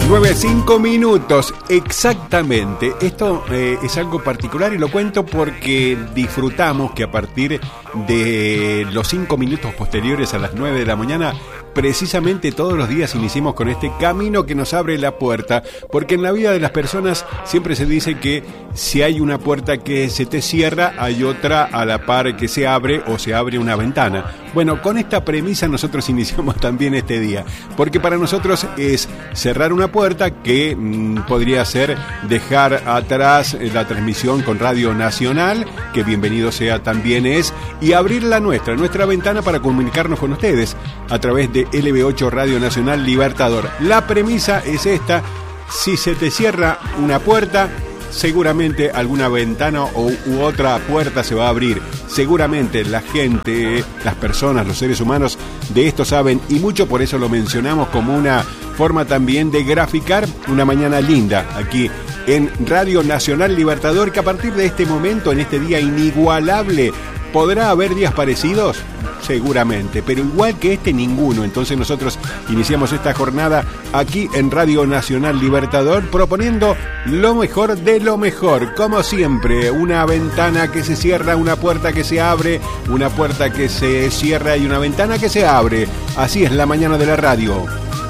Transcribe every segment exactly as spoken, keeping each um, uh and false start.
nueve, cinco minutos, exactamente. Esto eh, es algo particular y lo cuento porque disfrutamos que a partir de los cinco minutos posteriores a las nueve de la mañana, precisamente todos los días iniciemos con este camino que nos abre la puerta, porque en la vida de las personas siempre se dice que si hay una puerta que se te cierra, hay otra a la par que se abre o se abre una ventana. Bueno, con esta premisa nosotros iniciamos también este día, porque para nosotros es cerrar una puerta que mmm, podría ser dejar atrás la transmisión con Radio Nacional, que bienvenido sea también es, y abrir la nuestra, nuestra ventana para comunicarnos con ustedes a través de L B ocho Radio Nacional Libertador. La premisa es esta: si se te cierra una puerta, seguramente alguna ventana o, u otra puerta se va a abrir. Seguramente la gente, las personas, los seres humanos de esto saben y mucho, por eso lo mencionamos como una forma también de graficar una mañana linda aquí en Radio Nacional Libertador, que a partir de este momento, en este día inigualable, ¿podrá haber días parecidos? Seguramente, pero igual que este, ninguno. Entonces nosotros iniciamos esta jornada aquí en Radio Nacional Libertador proponiendo lo mejor de lo mejor. Como siempre, una ventana que se cierra, una puerta que se abre, una puerta que se cierra y una ventana que se abre. Así es la mañana de la radio.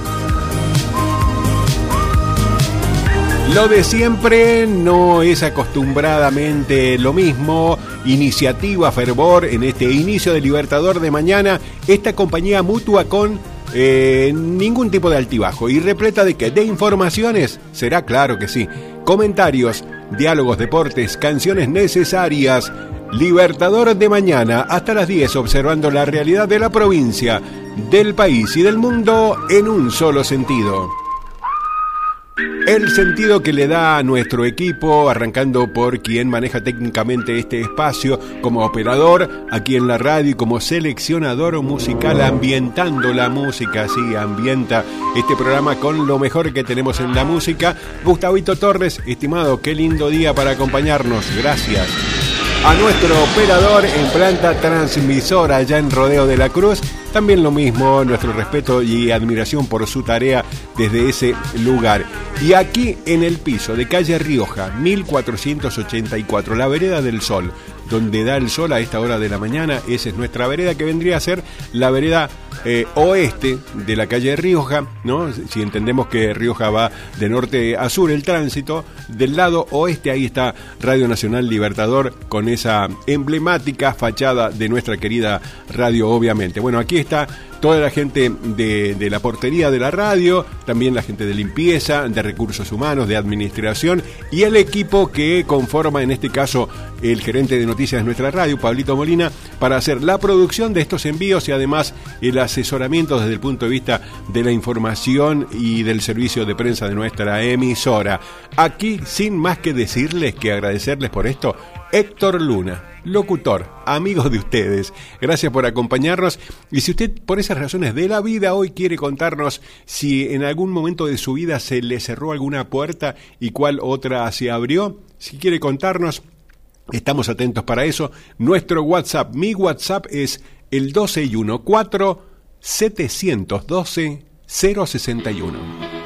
Lo de siempre no es acostumbradamente lo mismo. Iniciativa, fervor en este inicio de Libertador de mañana. Esta compañía mutua con eh, ningún tipo de altibajo y repleta de que de informaciones, será claro que sí. Comentarios, diálogos, deportes, canciones necesarias. Libertador de mañana hasta las diez, observando la realidad de la provincia, del país y del mundo en un solo sentido. El sentido que le da a nuestro equipo, arrancando por quien maneja técnicamente este espacio como operador aquí en la radio y como seleccionador musical, ambientando la música, sí, ambienta este programa con lo mejor que tenemos en la música. Gustavito Torres, estimado, qué lindo día para acompañarnos, gracias. A nuestro operador en planta transmisora allá en Rodeo de la Cruz, también lo mismo, nuestro respeto y admiración por su tarea desde ese lugar. Y aquí en el piso de calle Rioja, mil cuatrocientos ochenta y cuatro, la vereda del Sol, donde da el sol a esta hora de la mañana, esa es nuestra vereda, que vendría a ser la vereda eh, oeste de la calle Rioja, ¿no? Si entendemos que Rioja va de norte a sur el tránsito, del lado oeste ahí está Radio Nacional Libertador con esa emblemática fachada de nuestra querida radio, obviamente. Bueno, aquí está toda la gente de, de la portería de la radio, también la gente de limpieza, de recursos humanos, de administración y el equipo que conforma en este caso el gerente de noticias de nuestra radio, Pablito Molina, para hacer la producción de estos envíos y además el asesoramiento desde el punto de vista de la información y del servicio de prensa de nuestra emisora. Aquí, sin más que decirles que agradecerles por esto, Héctor Luna, locutor, amigos de ustedes, gracias por acompañarnos. Y si usted por esas razones de la vida hoy quiere contarnos si en algún momento de su vida se le cerró alguna puerta y cuál otra se abrió, si quiere contarnos, estamos atentos para eso. Nuestro WhatsApp, mi WhatsApp es el uno dos uno cuatro siete uno dos cero seis uno.